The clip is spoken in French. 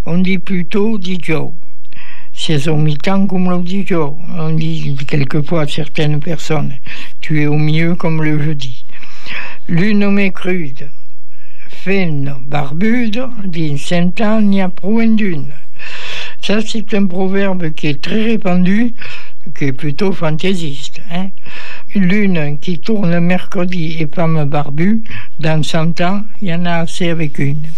On dit plutôt dit Joe. C'est son mi-temps comme le dit Joe. On dit quelquefois à certaines personnes, tu es au mieux comme le jeudi. L'une m'est crude, faine, barbude, d'une Saint-Anne, n'y a point d'une. Ça, c'est un proverbe qui est très répandu, qui est plutôt fantaisiste. L'une qui tourne le mercredi et femme barbue, dans 100 ans, il y en a assez avec une.